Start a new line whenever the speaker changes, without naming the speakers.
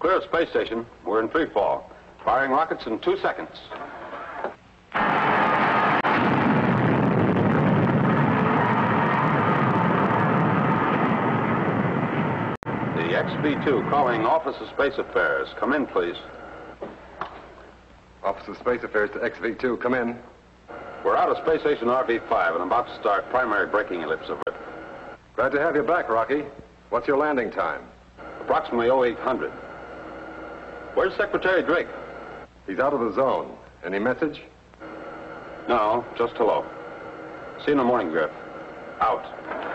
Clear of space station. We're in free fall. Firing rockets in 2 seconds. The XB-2 calling Office of Space Affairs. Come in, please.
Office of Space Affairs to XV-2. Come in.
We're out of Space Station RV-5 and about to start primary braking ellipse of it.
Glad to have you back, Rocky. What's your landing time?
Approximately 0800. Where's Secretary Drake?
He's out of the zone. Any message?
No, just hello. See you in the morning, Griff. Out.